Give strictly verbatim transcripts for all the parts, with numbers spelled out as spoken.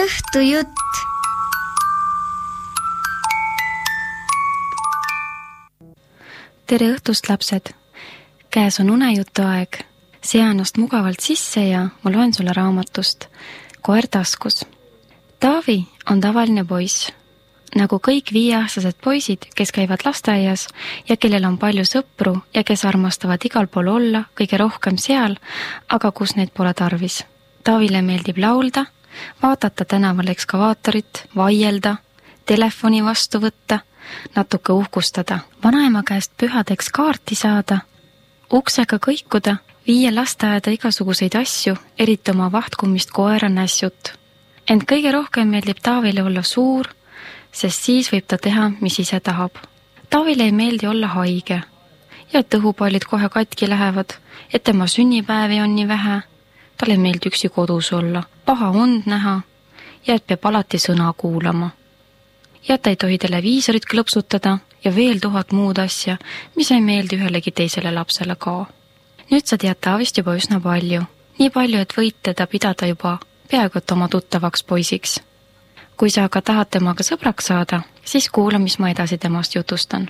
õhtujutt. Tere õhtust, lapsed! Käes on unejutu aeg. Sea ennast mugavalt sisse ja ma loen sulle raamatust Koer taskus. Taavi on tavaline poiss. Nagu kõik viieaastased poisid, kes käivad lasteaias ja kellel on palju sõpru ja kes armastavad igal pool olla, kõige rohkem seal, aga kus neid pole tarvis. Taavile meeldib laulda, vaadata tänaval ekskavaatorit, vaielda, telefoni vastu võtta, natuke uhkustada, vanaema käest pühadeks kaarti saada, uksega kõikuda, viia lasteaeda igasuguseid asju, eriti oma vahtkumist koera Nässut. Ent kõige rohkem meeldib Taavile olla suur, sest siis võib ta teha, mis ise tahab. Taavile ei meeldi olla haige ja et õhupallid kohe katki lähevad, et tema sünnipäevi on nii vähe, tal ei meeldi üksi kodus olla, paha und näha ja et peab alati sõna kuulama. Ja ta ei tohi televiisorit klõpsutada ja veel tuhat muud asja, mis ei meeldi ühelegi teisele lapsele ka. Nüüd sa tead Taavist juba üsna palju, nii palju, et võid teda pidada juba peaaegu et oma tuttavaks poisiks. Kui sa aga tahad temaga sõbraks saada, siis kuula, mis ma edasi temast jutustan.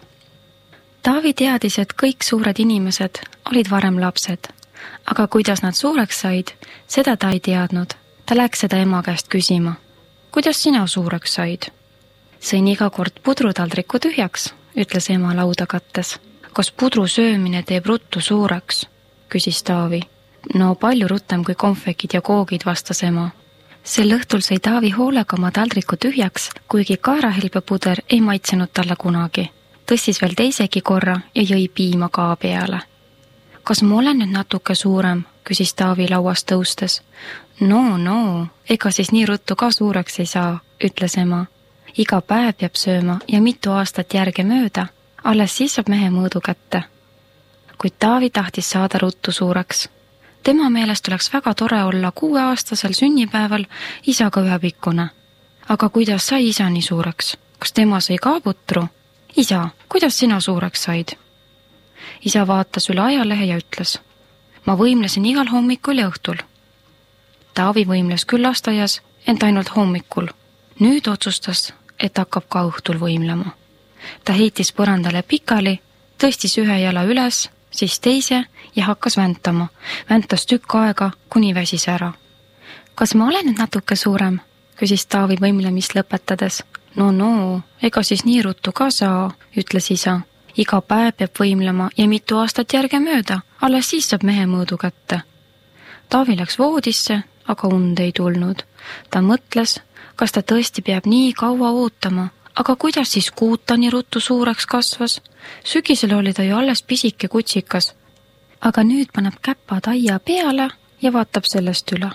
Taavi teadis, et kõik suured inimesed olid varem lapsed, aga kuidas nad suureks said, seda ta ei teadnud. Ta läks seda ema käest küsima. Kuidas sina suureks said? Sõin iga kord pudrutaldriku tühjaks, ütles ema lauda kattes. Kas pudru söömine teeb ruttu suureks? Küsis Taavi. No palju rutem kui konfekid ja koogid, vastas ema. Sel õhtul sai Taavi hoolega oma taldriku tühjaks, kuigi kaerahelbepuder ei maitsenud talle kunagi. Tõstis veel teisegi korra ja jõi piima ka peale. Kas ma olen nüüd natuke suurem? Küsis Taavi lauast tõustes. No, no, ega siis nii ruttu ka suureks ei saa, ütles ema. Iga päev peab sööma ja mitu aastat järge mööda, alles siis saab mehe mõõdu kätte. Kuid Taavi tahtis saada ruttu suureks. Tema meelest oleks väga tore olla kuueaastasel sünnipäeval isaga ühepikkune. Aga kuidas sai isa nii suureks? Kas tema sai ka putru? Isa, kuidas sina suureks said? Isa vaatas üle ajalehe ja ütles. Ma võimlesin igal hommikul ja õhtul. Taavi võimles küll lasteaias, ent ainult hommikul. Nüüd otsustas, et hakkab ka õhtul võimlema. Ta heitis põrandale pikali, tõstis ühe jala üles, siis teise ja hakkas väntama. Väntas tükk aega, kuni väsis ära. Kas ma olen nüüd natuke suurem? Küsis Taavi võimlemist lõpetades. No, no, ega siis nii ruttu ka saa, ütles isa. Iga päev peab võimlema ja mitu aastat järge mööda, alles siis saab mehe mõõdu kätte. Taavi läks voodisse, aga und ei tulnud. Ta mõtles, kas ta tõesti peab nii kaua ootama, aga kuidas siis kuuta nii ruttu suureks kasvas? Sügisel oli ta ju alles pisike kutsikas. Aga nüüd paneb käpad aia peale ja vaatab sellest üle.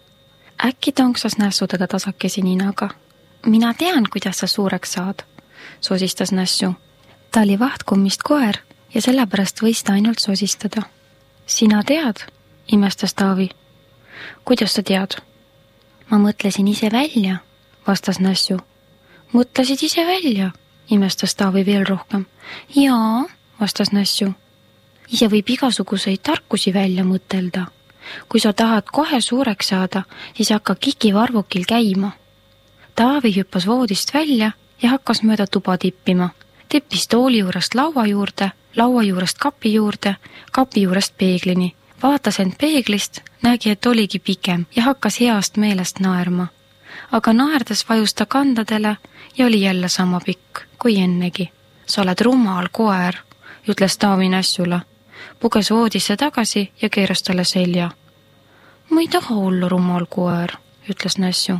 Äkki tonksas Nässu teda tasakesi ninaga. Mina tean, kuidas sa suureks saad, sosistas Nässu. Ta oli vahtkummist koer ja sellepärast võis ta ainult sosistada. Sina tead, imestas Taavi. Kuidas sa tead? Ma mõtlesin ise välja, vastas Nässu. Mõtlesid ise välja, imestas Taavi veel rohkem. Jaa, vastas Nässu. Ise võib igasuguseid tarkusi välja mõtelda. Kui sa tahad kohe suureks saada, siis hakka kikivarvukil käima. Taavi hüppas voodist välja ja hakkas mööda tuba tippima. Tippis tooli juurest laua juurde, laua juurest kapi juurde, kapi juurest peeglini. Vaatas end peeglist, nägi, et oligi pikem ja hakkas heast meelest naerma. Aga naerdes vajus ta kandadele ja oli jälle sama pikk kui ennegi. Sa oled rumal koer, ütles Taavi Nässule. Puges voodisse tagasi ja keeras talle selja. Ma ei taha olla rumal koer, ütles Nässu.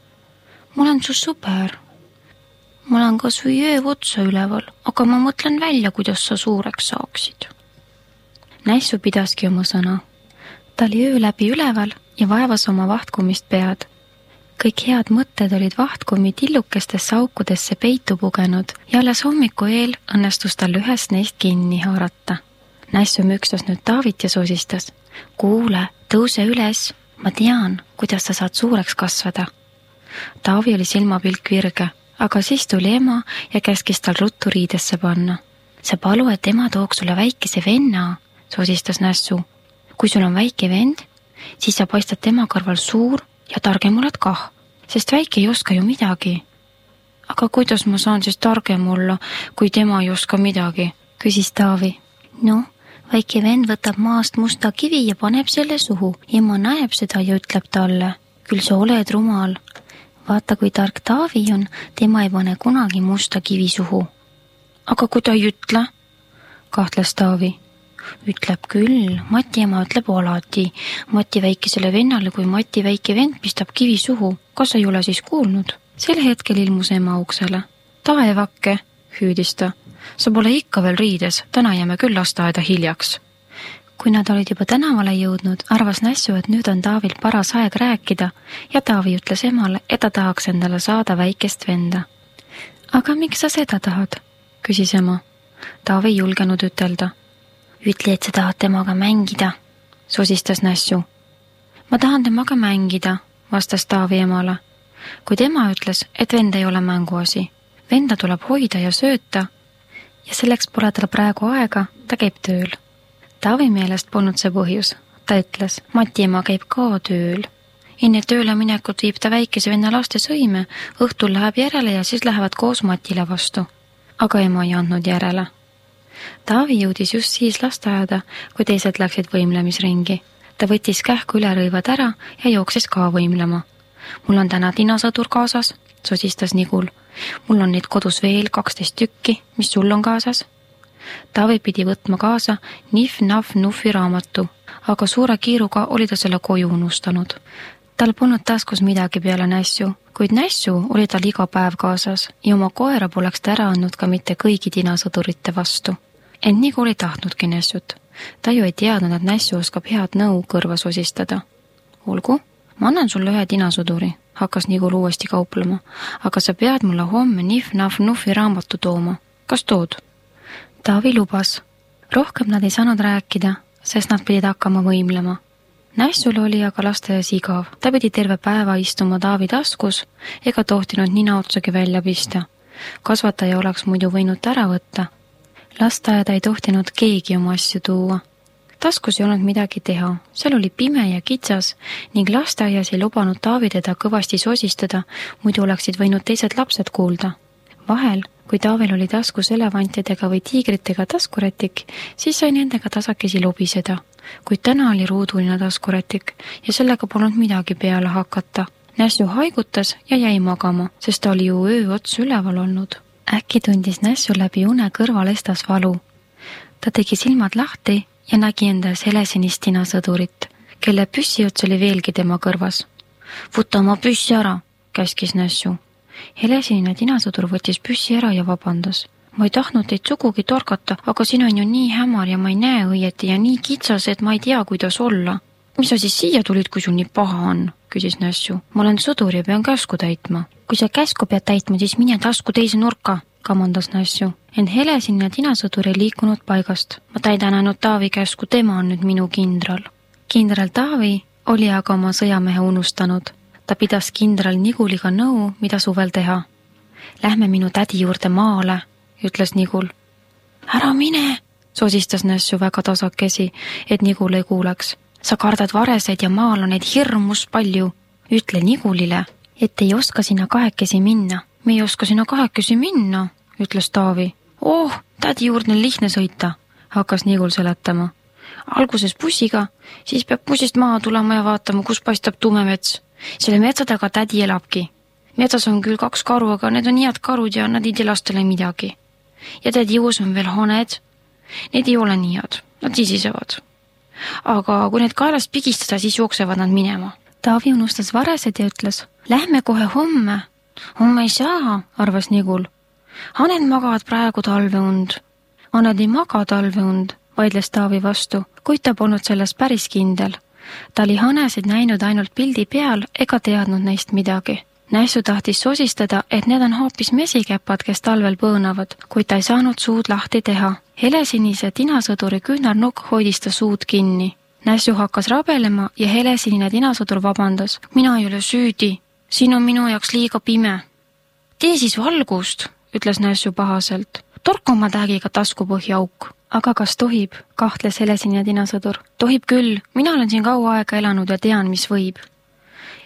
Ma olen su sõber. Ma olen kas või öö otsa üleval, aga ma mõtlen välja, kuidas sa suureks saaksid. Nässu pidaski oma sõna. Ta oli öö läbi üleval ja vaevas oma vahtkumist pead. Kõik head mõtted olid vahtkumi tillukestesse aukudesse peitu pugenud ja alles hommiku eel õnnestus tal ühest neist kinni haarata. Nässu mükstas nüüd Taavit ja sosistas. Kuule, tõuse üles, ma tean, kuidas sa saad suureks kasvada. Taavi oli silmapilk virge, aga siis tuli ema ja käskis tal ruttu riidesse panna. Sa palu, et ema tooks sulle väikese venna, sosistas Nässu. Kui sul on väike vend, siis sa paistad tema kõrval suur ja targem oled kah. sest väike ei oska ju midagi. Aga kuidas ma saan siis targem olla, kui tema ei oska midagi, küsis Taavi. Noh, väike vend võtab maast musta kivi ja paneb selle suhu. Ema näeb seda ja ütleb talle, küll sa oled rumal. Vaata, kui tark Taavi on, tema ei pane kunagi musta kivi suhu. Aga kui ta ei ütle? Kahtles Taavi. Ütleb küll, Mati ema ütleb alati. Mati väikesele vennale, kui Mati väike vend pistab kivi suhu. Kas ei ole siis kuulnud? Sel hetkel ilmus ema uksele. Taevakke, hüüdis ta. Sa pole ikka veel riides, täna jääme küll lasteaeda hiljaks. Kui nad olid juba tänavale jõudnud, arvas Nässu, et nüüd on Taavil paras aeg rääkida ja Taavi ütles emale, et ta tahaks endale saada väikest venda. Aga miks sa seda tahad? Küsis ema. Taavi ei julgenud ütelda. Ütle, et sa tahad temaga mängida, sosistas Nässu. Ma tahan temaga mängida, vastas Taavi emale. Kui tema ütles, et vend ei ole mänguasi. Venda tuleb hoida ja sööta ja selleks pole tal praegu aega, ta käib tööl. Taavi meelest polnud see põhjus. Ta ütles, Mati ema käib ka tööl. Enne tööle minekut viib ta väikese venna laste sõime, õhtul läheb järele ja siis lähevad koos Matile vastu. Aga ema ei andnud järele. Taavi jõudis just siis lasteaeda, kui teised läksid võimlemisringi. Ta võttis kähku ülerõivad ära ja jooksis ka võimlema. Mul on täna dinasõdur kaasas, sosistas Nigul. Mul on neid kodus veel kaksteist tükki, mis sul on kaasas. Taavi pidi võtma kaasa Nif-Naf-Nufi raamatu, aga suure kiiruga oli ta selle koju unustanud. Tal polnud taskus midagi peale Nässu, kuid Nässu oli tal iga päev kaasas ja oma koera poleks ta ära andnud ka mitte kõigi dinasõdurite vastu. Ent Nigul ei tahtnudki Nässut. Ta ju ei teadnud, et Nässu oskab head nõu kõrva sosistada. Olgu, ma annan sulle ühe dinasõduri, hakkas Nigul uuesti kauplema, aga sa pead mulle homme Nif-Naf-Nufi raamatu tooma. Kas tood? Taavi lubas. Rohkem nad ei saanud rääkida, sest nad pidid hakkama võimlema. Nässul oli aga lasteaias igav. Ta pidi terve päeva istuma Taavi taskus ega tohtinud nina otsagi välja pista. Kasvataja oleks muidu võinud ära võtta. Lasteaeda ei tohtinud keegi oma asju tuua. Taskus ei olnud midagi teha. Seal oli pime ja kitsas ning lasteaias ei lubanud Taavi teda kõvasti sosistada, muidu oleksid võinud teised lapsed kuulda. Vahel, kui Taavil oli taskus elevantidega või tiigritega taskurätik, siis sai nendega tasakesi lobiseda. Kuid täna oli ruuduline taskurätik ja sellega polnud midagi peale hakata. Nässu haigutas ja jäi magama, sest ta oli ju öö ots üleval olnud. Äkki tundis Nässu läbi une kõrval estas valu. Ta tegi silmad lahti ja nägi endas helesinist dinasõdurit, kelle püssi ots oli veelgi tema kõrvas. Võta oma püssi ära, käskis Nässu. Helesinine dinasõdur võttis püssi ära ja vabandas. Ma ei tahtnud teid sugugi torkata, aga siin on ju nii hämar ja ma ei näe õieti ja nii kitsas, et ma ei tea, kuidas olla. Mis sa siis siia tulid, kui sul nii paha on, küsis Nässu. Ma olen sõdur ja pean käsku täitma. Kui sa käsku pead täitma, siis mine tasku teise nurka, kamandas Nässu. Ent helesinine dinasõdur ei liikunud paigast. Ma täidan ainult Taavi käsku, tema on nüüd minu kindral. Kindral Taavi oli aga oma sõjamehe unustanud. Ta pidas kindral Niguliga nõu, mida suvel teha. Lähme minu tädi juurde maale, ütles Nigul. Ära mine, sosistas Nässu väga tasakesi, et Nigul ei kuuleks. Sa kardad vareseid ja maal on neid hirmus palju. Ütle Nigulile, et ei oska sinna kahekesi minna. Me ei oska sinna kahekesi minna, ütles Taavi. Oh, tädi juurde on lihtne sõita, hakkas Nigul seletama. Alguses bussiga, siis peab bussist maha tulema ja vaatama, kus paistab tume mets. Selle metsa taga tädi elabki. Metsas on küll kaks karu, aga need on head karud ja nad ei tee lastele midagi. Ja tädi juus on veel haned. Need ei ole nii head, nad sisisevad. Aga kui need kaelast pigistada, siis jooksevad nad minema. Taavi unustas varesed ja ütles, lähme kohe homme. Homme ei saa, arvas Nigul. Haned magavad praegu talveund. Haned ei maga talveund, vaidles Taavi vastu, kuid ta polnud selles päris kindel. Ta oli hanesid näinud ainult pildi peal ega teadnud neist midagi. Nässu tahtis sosistada, et need on hoopis mesikäpad, kes talvel põõnavad, kuid ta ei saanud suud lahti teha. Helesinise dinasõduri küünarnukk hoidis ta suud kinni. Nässu hakkas rabelema ja helesinine dinasõdur vabandas. Mina ei ole süüdi. Siin on minu jaoks liiga pime. Tee siis valgust, ütles Nässu pahaselt. Torka oma tägiga taskupõhja auk. Aga kas tohib, kahtles helesinine dinasõdur. Tohib küll, mina olen siin kaua aega elanud ja tean, mis võib.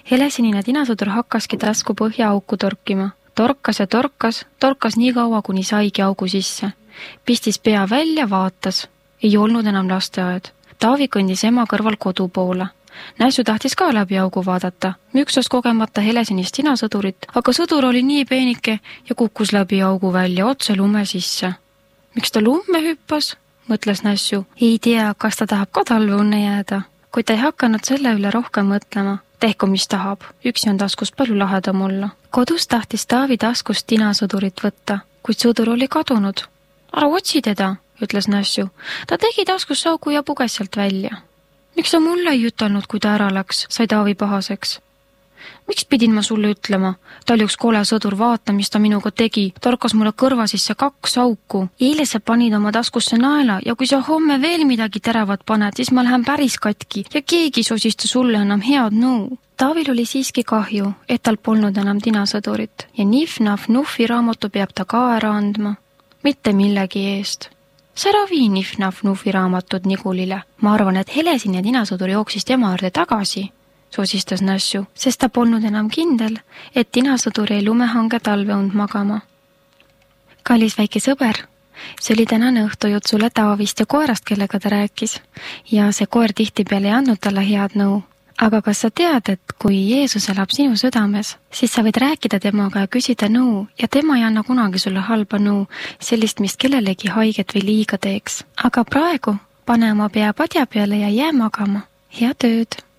Helesinine tinasõdur hakkaski tasku põhjaauku torkima. Torkas ja torkas, torkas nii kaua, kuni saigi augu sisse. Pistis pea välja, vaatas. Ei olnud enam lasteaed. Taavi kõndis ema kõrval kodu poole. Nässu tahtis ka läbi augu vaadata. Müksas kogemata helesinist tinasõdurit, aga sõdur oli nii peenike ja kukkus läbi augu välja otse lume sisse. Miks ta lumme hüppas? Mõtles Nässu. Ei tea, kas ta tahab ka talveunne jääda. Kuid ta ei hakanud selle üle rohkem mõtlema. Tehku, mis tahab. Üksi on taskus palju lahedam olla. Kodus tahtis Taavi taskust tinasõdurit võtta, kuid sõdur oli kadunud. Ära otsi teda, ütles Nässu. Ta tegi taskus augu ja puges sealt välja. Miks sa mulle ei ütelnud, kui ta ära läks, sai Taavi pahaseks. Miks pidin ma sulle ütlema? Ta oli üks kole sõdur, vaata, mis ta minuga tegi. Torkas mulle kõrva sisse kaks auku. Eile sa panid oma taskusse naela ja kui sa homme veel midagi teravat paned, siis ma lähen päris katki ja keegi sosista sulle enam head nõu. Taavil oli siiski kahju, et tal polnud enam tinasõdurit ja Nif-Naf-Nufi raamatu peab ta ka ära andma. Mitte millegi eest. Sa ära vii Nif-Naf-Nufi raamatut Nigulile. Ma arvan, et helesinine tinasõdur jooksis tema äärde tagasi, sosistas Nässu, sest ta polnud enam kindel, et tinasõdur ei lumehange talveund magama. Kallis väike sõber, see oli tänane õhtujutt sulle Taavist ja koerast, kellega ta rääkis. Ja see koer tihtipeale ei andnud talle head nõu. Aga kas sa tead, et kui Jeesus elab sinu südames, siis sa võid rääkida temaga ja küsida nõu ja tema ei anna kunagi sulle halba nõu, sellist, mis kellelegi haiget või liiga teeks. Aga praegu pane oma pea padja peale ja jää magama. Hea tööd!